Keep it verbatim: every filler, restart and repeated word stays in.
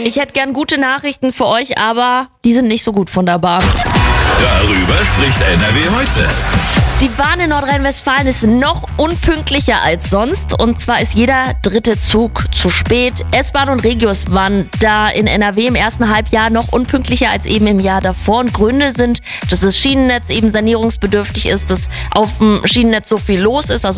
Ich hätte gern gute Nachrichten für euch, aber die sind nicht so gut von der Bahn. Darüber spricht N R W heute. Die Bahn in Nordrhein-Westfalen ist noch unpünktlicher als sonst. Und zwar ist jeder dritte Zug zu spät. S-Bahn und Regios waren da in N R W im ersten Halbjahr noch unpünktlicher als eben im Jahr davor. Und Gründe sind, dass das Schienennetz eben sanierungsbedürftig ist, dass auf dem Schienennetz so viel los ist. Also